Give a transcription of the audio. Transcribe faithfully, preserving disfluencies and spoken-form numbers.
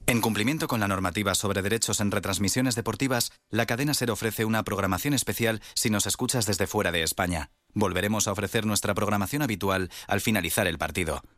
En cumplimiento con la normativa sobre derechos en retransmisiones deportivas, la cadena SER ofrece una programación especial si nos escuchas desde fuera de España. Volveremos a ofrecer nuestra programación habitual al finalizar el partido.